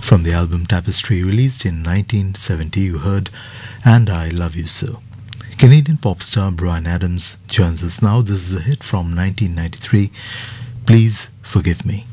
From the album Tapestry, released in 1970, you heard And I Love You So. Canadian pop star Bryan Adams joins us now. This is a hit from 1993, Please Forgive Me.